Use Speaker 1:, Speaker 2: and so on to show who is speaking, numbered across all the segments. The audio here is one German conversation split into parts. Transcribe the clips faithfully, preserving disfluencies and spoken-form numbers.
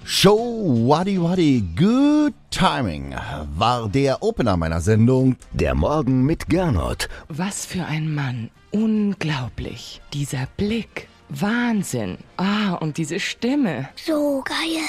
Speaker 1: Show Waddy Waddy Good Timing war der Opener meiner Sendung.
Speaker 2: Der Morgen mit Gernot.
Speaker 3: Was für ein Mann. Unglaublich. Dieser Blick. Wahnsinn. Ah, und diese Stimme.
Speaker 4: So geil.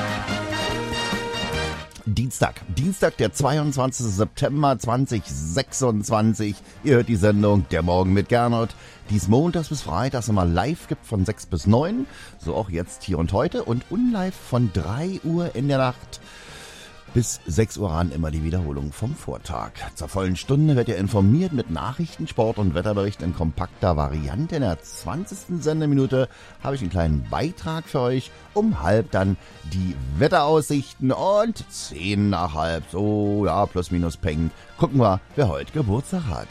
Speaker 1: Dienstag, Dienstag, der zweiundzwanzigsten September zweitausendsechsundzwanzig. Ihr hört die Sendung Der Morgen mit Gernot, die es montags bis freitags immer live gibt von sechs bis neun. So auch jetzt, hier und heute. Und unlive von drei Uhr in der Nacht bis sechs Uhr ran immer die Wiederholung vom Vortag. Zur vollen Stunde wird ihr informiert mit Nachrichten, Sport und Wetterberichten in kompakter Variante. In der zwanzigsten Sendeminute habe ich einen kleinen Beitrag für euch. Um halb dann die Wetteraussichten und zehn nach halb, so ja, plus minus peng. Gucken wir, wer heute Geburtstag hat.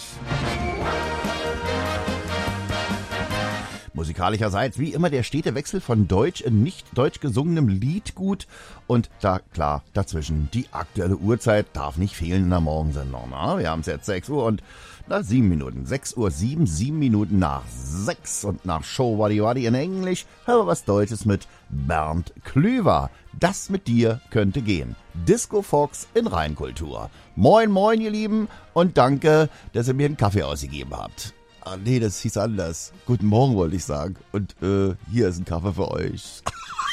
Speaker 1: Musikalischerseits wie immer der stete Wechsel von deutsch in nicht deutsch gesungenem Liedgut und da klar dazwischen die aktuelle Uhrzeit darf nicht fehlen in der Morgensendung. Na, wir haben es jetzt sechs Uhr und nach sieben Minuten, sechs Uhr sieben, sieben Minuten nach sechs und nach Show Waddy Waddy in Englisch hören wir was Deutsches mit Bernd Klüver. Das mit dir könnte gehen. Disco Fox in Rheinkultur. Moin moin ihr Lieben und danke, dass ihr mir einen Kaffee ausgegeben habt. Ah, nee, das hieß anders. Guten Morgen wollte ich sagen. Und äh, hier ist ein Kaffee für euch.